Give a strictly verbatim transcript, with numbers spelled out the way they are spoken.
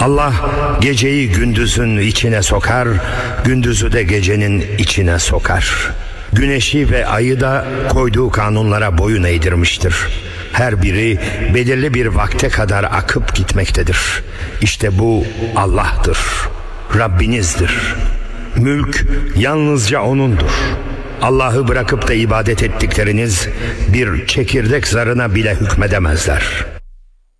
Allah geceyi gündüzün içine sokar, gündüzü de gecenin içine sokar. Güneşi ve ayı da koyduğu kanunlara boyun eğdirmiştir. Her biri belirli bir vakte kadar akıp gitmektedir. İşte bu Allah'tır, Rabbinizdir. Mülk yalnızca O'nundur. Allah'ı bırakıp da ibadet ettikleriniz bir çekirdek zarına bile hükmedemezler.